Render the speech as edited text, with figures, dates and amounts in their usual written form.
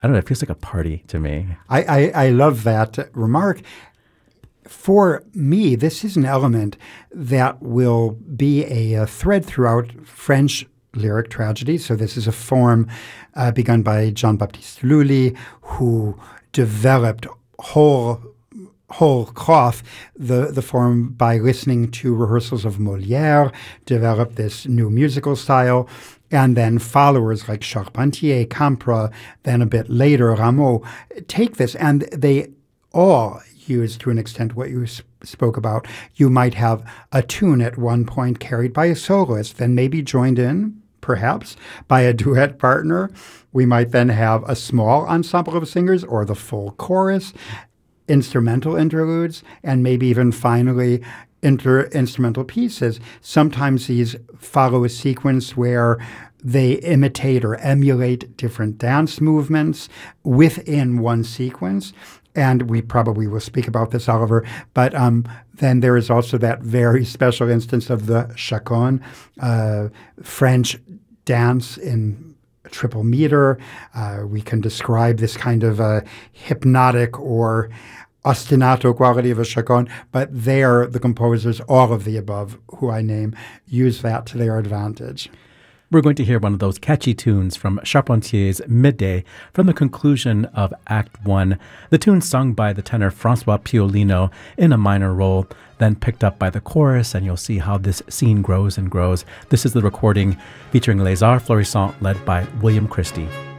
I don't know, it feels like a party to me. I love that remark. For me, this is an element that will be a thread throughout French lyric tragedy. So this is a form begun by Jean-Baptiste Lully, who developed whole cloth the form by listening to rehearsals of Molière, developed this new musical style, and then followers like Charpentier, Campra, then a bit later Rameau, take this, and they all use, to an extent, what you spoke about. You might have a tune at one point carried by a soloist, then maybe joined in, perhaps, by a duet partner. We might then have a small ensemble of singers or the full chorus, instrumental interludes, and maybe even finally instrumental pieces. Sometimes these follow a sequence where they imitate or emulate different dance movements within one sequence. And we probably will speak about this, Oliver. But then there is also that very special instance of the chaconne, French dance in triple meter. We can describe this kind of hypnotic or ostinato quality of a chaconne, but there the composers, all of the above who I name, use that to their advantage. We're going to hear one of those catchy tunes from Charpentier's Midday from the conclusion of Act 1. The tune sung by the tenor Francois Piolino in a minor role, then picked up by the chorus, and you'll see how this scene grows and grows. This is the recording featuring Les Arts Florissants, led by William Christie.